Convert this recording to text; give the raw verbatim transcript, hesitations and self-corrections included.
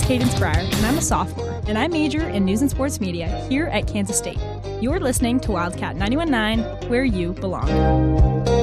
Hayden Spryer, and I'm a sophomore, and I major in news and sports media here at Kansas State. You're listening to Wildcat ninety-one point nine, where you belong.